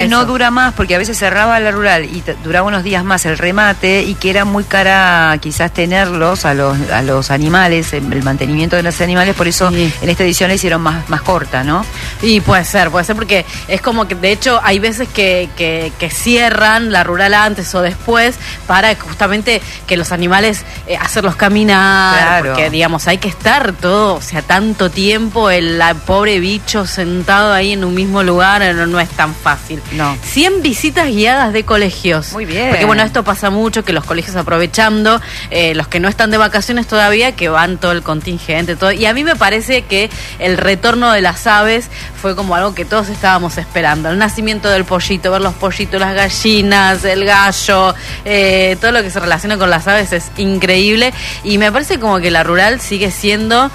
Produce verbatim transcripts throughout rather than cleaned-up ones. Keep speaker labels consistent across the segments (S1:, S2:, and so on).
S1: no dura más, porque a veces cerraba la rural y t- duraba unos días más el remate, y que era muy cara quizás tenerlos a los a los animales, el mantenimiento de los animales, por eso sí. En esta edición la hicieron más, más corta, ¿no?
S2: Y puede ser, puede ser, porque es como que de hecho hay veces que, que, que cierran la rural antes o después para justamente que los animales eh, hacerlos caminar, claro. Porque digamos hay que estar todo, o sea, tanto tiempo el la, pobre bicho sentado ahí en un mismo lugar, no, no es tan fácil.
S1: No.
S2: cien visitas guiadas de colegios.
S1: Muy bien.
S2: Porque bueno, esto pasa mucho, que los colegios aprovechando, eh, los que no están de vacaciones todavía, que van todo el contingente, todo. Y a mí me parece que el retorno de las aves fue como algo que todos estábamos esperando. El nacimiento del pollito, ver los pollitos, las gallinas, el gallo, eh, todo lo que se relaciona con las aves es increíble. Y me parece como que la rural sigue siendo...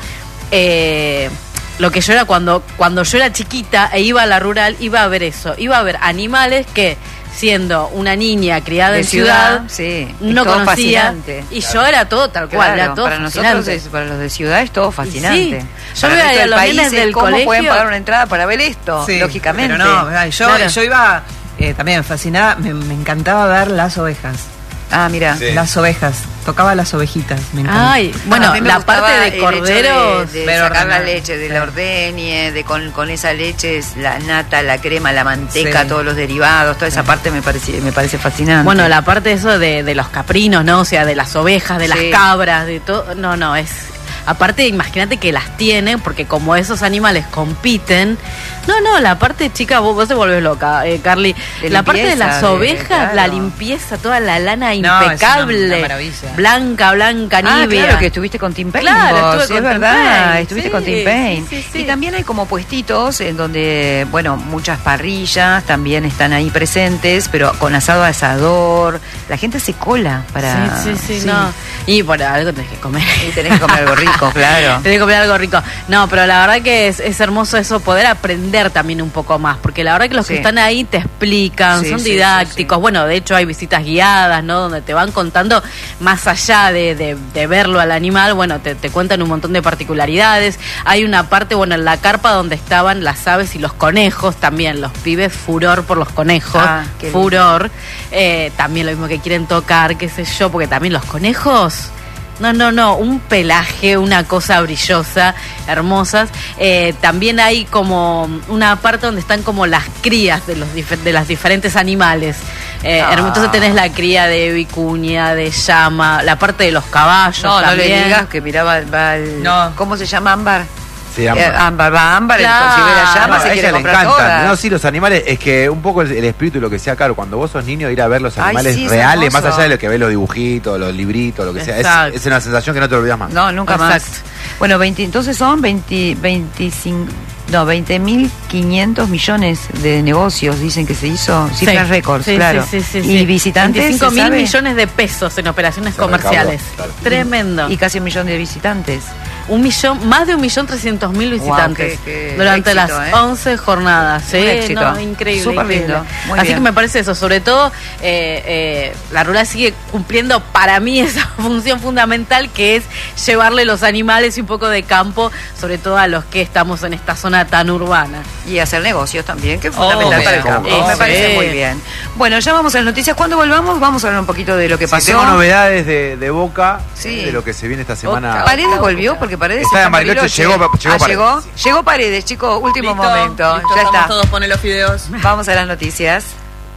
S2: Eh, lo que yo era cuando cuando yo era chiquita e iba a la rural, iba a ver eso, iba a ver animales que siendo una niña criada
S1: de
S2: en ciudad, ciudad
S1: sí,
S2: no conocía,
S1: fascinante.
S2: Y claro. Yo era todo tal cual, claro, era todo
S1: para
S2: fascinante.
S1: Nosotros es, para los de ciudad es todo fascinante.
S2: Sí. Yo veía a los nenes del
S1: ¿cómo
S2: colegio?
S1: Pueden pagar una entrada para ver esto? Sí, lógicamente.
S3: Pero no, yo, claro. yo iba eh, también fascinada, me, me encantaba ver las ovejas.
S1: Ah, mira.
S3: Sí. Las ovejas. Tocaba las ovejitas, me encanta.
S2: Ay, bueno,
S1: ah,
S2: la parte de corderos,
S1: de, de sacar la leche, de sí. la ordeñe, de con, con esa leche, la nata, la crema, la manteca, sí. todos los derivados, toda esa sí. parte me parece, me parece fascinante.
S2: Bueno, la parte de eso de, de los caprinos, ¿no? O sea, de las ovejas, de sí. las cabras, de todo. No, no, es... Aparte, imagínate que las tienen, porque como esos animales compiten... No, no, la parte, chica, vos, vos te volvés loca, eh, Carly. De la limpieza, parte de las ovejas, de, claro. la limpieza, toda la lana no, impecable. Es una, una maravilla. Blanca, blanca, nívea.
S1: Ah, claro, que estuviste con Tim Payne.
S2: Claro,
S1: vos,
S2: estuve
S1: es
S2: con
S1: verdad,
S2: Tim Payne.
S1: estuviste
S2: sí,
S1: con Tim Payne.
S2: Sí, sí, sí.
S1: Y también hay como puestitos en donde, bueno, muchas parrillas también están ahí presentes, pero con asado a asador. La gente se cola para...
S2: Sí, sí, sí, sí. no. Y por algo tenés que comer.
S1: Y tenés que comer algo rico, claro.
S2: Tenés que comer algo rico. No, pero la verdad que es, es hermoso eso, poder aprender también un poco más, porque la verdad que los sí. que están ahí te explican, sí, son sí, didácticos, sí, sí. Bueno, de hecho hay visitas guiadas, ¿no? Donde te van contando más allá de, de, de verlo al animal, bueno, te, te cuentan un montón de particularidades. Hay una parte, bueno, en la carpa donde estaban las aves y los conejos también, los pibes furor por los conejos, ah, furor, eh, también lo mismo que quieren tocar, qué sé yo, porque también los conejos... No, no, no, un pelaje, una cosa brillosa, hermosas. Eh, también hay como una parte donde están como las crías de los dif- de las diferentes animales. Eh, ah. Entonces tenés la cría de vicuña, de llama, la parte de los caballos.
S1: No,
S2: también.
S1: no le digas que miraba va el,
S3: no.
S1: ¿Cómo se llama? Ámbar.
S4: Sí, ámbar.
S1: Eh, ámbar, va ámbar,
S2: claro.
S1: el, si ve la llama,
S4: no,
S1: se
S4: a
S1: quiere
S4: ella le
S1: comprar
S4: encantan.
S1: todas.
S4: No, sí, los animales, es que un poco el, el espíritu y lo que sea, claro, cuando vos sos niño, ir a ver los animales
S1: Ay, sí,
S4: reales,
S1: hermoso.
S4: más allá de lo que ves los dibujitos, los libritos, lo que sea, es, es una sensación que no te olvidas más.
S1: No, nunca
S2: Exacto.
S1: más. Bueno, veinte, entonces son veinte, veinticinco, no, veinte mil quinientos millones de negocios, dicen que se hizo, cifras
S2: sí.
S1: récords,
S2: sí,
S1: claro.
S2: Sí, sí, sí,
S1: y
S2: sí.
S1: visitantes,
S2: veinticinco mil
S1: sabe?
S2: millones de pesos en operaciones
S4: Se
S2: comerciales.
S4: recaudó, claro.
S2: Tremendo.
S1: Y casi un millón de visitantes.
S2: Un millón, más de un millón trescientos mil visitantes
S1: wow, qué, qué
S2: durante
S1: éxito,
S2: las
S1: ¿eh?
S2: once jornadas. Sí,
S1: un éxito.
S2: No, increíble.
S1: Súper
S2: increíble.
S1: lindo. Muy
S2: Así
S1: bien.
S2: que me parece eso, sobre todo eh, eh, la rural sigue cumpliendo para mí esa función fundamental que es llevarle los animales y un poco de campo, sobre todo a los que estamos en esta zona tan urbana.
S1: Y hacer negocios también, que es fundamental
S2: Oh,
S1: para el
S4: bien,
S1: campo.
S4: oh,
S1: me
S4: sí.
S1: parece muy bien. Bueno, ya vamos a las noticias. Cuando volvamos, vamos a hablar un poquito de lo que
S4: Sí,
S1: pasó.
S4: tengo novedades de, de Boca,
S1: Sí.
S4: de lo que se viene esta semana.
S1: Oh, Paredes volvió, porque Paredes
S4: Está
S1: está
S4: en Bariloche,
S1: Bariloche.
S4: llegó- llegó
S1: ah,
S4: Paredes.
S1: llegó, llegó Paredes, chicos, último
S3: Listo,
S1: momento.
S3: listo,
S1: ya
S3: vamos
S1: está.
S3: todos, ponen los fideos.
S1: Vamos a las noticias.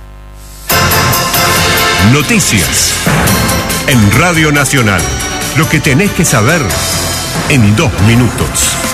S5: Noticias. En Radio Nacional. Lo que tenés que saber en dos minutos.